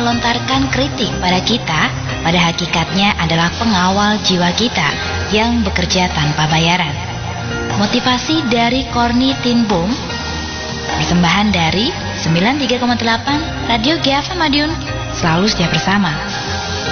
melontarkan kritik pada kita, pada hakikatnya adalah pengawal jiwa kita yang bekerja tanpa bayaran. Motivasi dari Corny Tin Boom, persembahan dari 93,8 Radio GFM Madiun, selalu setia bersama.